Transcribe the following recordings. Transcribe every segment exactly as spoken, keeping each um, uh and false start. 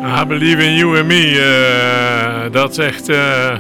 I believe in you and me. Uh, dat zegt uh,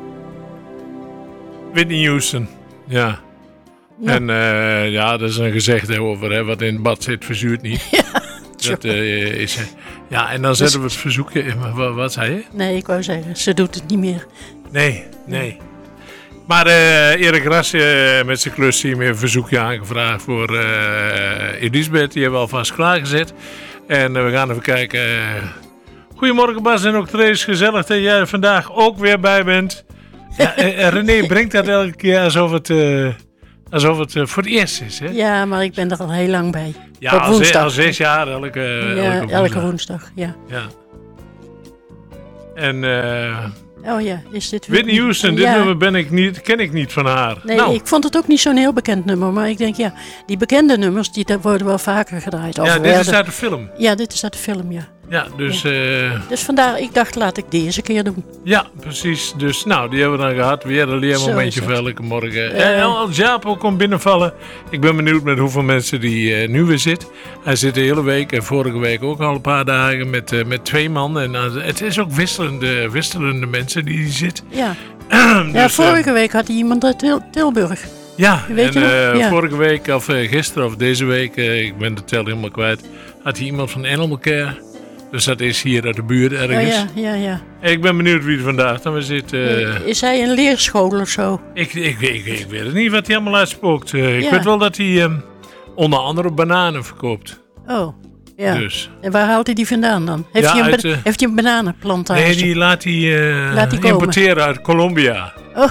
Whitney Houston. Ja. Ja. En uh, ja, dat is een gezegde over hè, wat in het bad zit, verzuurt niet. Ja, dat uh, is. Uh, ja, en dan zetten we het verzoekje in. Wat, wat zei je? Nee, ik wou zeggen, ze doet het niet meer. Nee, nee. Maar uh, Erik Ras uh, met zijn klusteam heeft een verzoekje aangevraagd voor uh, Elisabeth. Die hebben we alvast klaargezet. En uh, we gaan even kijken. Uh, Goedemorgen Bas en ook Trace. Gezellig dat jij er vandaag ook weer bij bent. Ja, uh, René brengt dat elke keer alsof het, uh, alsof het uh, voor het eerst is. Hè? Ja, maar ik ben er al heel lang bij. Ja, al, zes, al zes jaar elke, uh, ja, elke woensdag. Elke woensdag, ja. ja. En... Uh, Oh ja, is dit Whitney Houston, dit ja. nummer ben ik niet, ken ik niet van haar. Nee, nou. ik vond het ook niet zo'n heel bekend nummer. Maar ik denk, ja, die bekende nummers, die worden wel vaker gedraaid. Ja, dit werden... is uit de film. Ja, dit is uit de film, ja. Ja, dus... Ja. Uh... Dus vandaar, ik dacht, laat ik die eens een keer doen. Ja, precies. Dus, nou, die hebben we dan gehad. Weer een leermomentje voor elke morgen. Uh... En El Japo komt binnenvallen. Ik ben benieuwd met hoeveel mensen die uh, nu weer zit. Hij zit de hele week en vorige week ook al een paar dagen met, uh, met twee man. En uh, het is ook wisselende, wisselende mensen die, die zit. Ja. dus, ja, vorige week had hij iemand uit Til- Tilburg. Ja, Weet en uh, ja. vorige week, of uh, gisteren of deze week, uh, ik ben de tel helemaal kwijt, had hij iemand van Animal Care. Dus dat is hier uit de buurt ergens. Oh, ja, ja, ja. Ik ben benieuwd wie er vandaag dan weer zit. Uh, is hij een leerschool of zo? Ik, ik, ik, ik weet het niet wat hij allemaal uitspookt. Uh, ik ja. weet wel dat hij um, onder andere bananen verkoopt. Oh, ja. Dus. En waar haalt hij die vandaan dan? Heeft, ja, hij, een uit, ba- uh, heeft hij een bananenplantage? Nee, die laat hij, uh, laat hij importeren uit Colombia. Oh.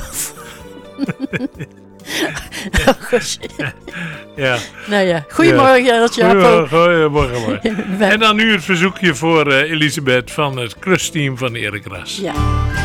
Oh, goed. Ja. Nou ja, goedemorgen ja. El Japo. Goedemorgen, goedemorgen. En dan nu het verzoekje voor uh, Elisabeth van het klusteam van Erik Ras. Ja.